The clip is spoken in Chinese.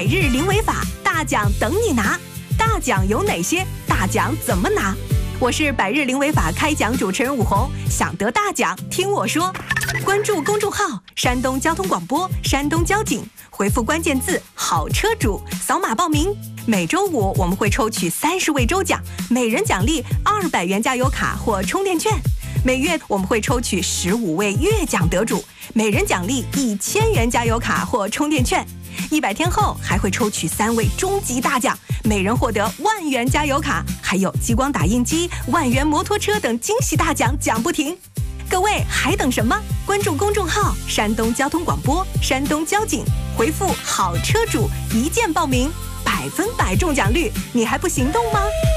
百日零违法，大奖等你拿。大奖有哪些？大奖怎么拿？我是百日零违法开讲主持人武红，想得大奖听我说。关注公众号山东交通广播、山东交警，回复关键字好车主，扫码报名。每周五我们会抽取30位周奖，每人奖励200元加油卡或充电券。每月我们会抽取15位月奖得主，每人奖励1000元加油卡或充电券。100天后还会抽取3位终极大奖，每人获得10000元加油卡，还有激光打印机、10000元摩托车等惊喜大奖奖不停。各位还等什么？关注公众号山东交通广播、山东交警，回复好车主一键报名，100%中奖率，你还不行动吗？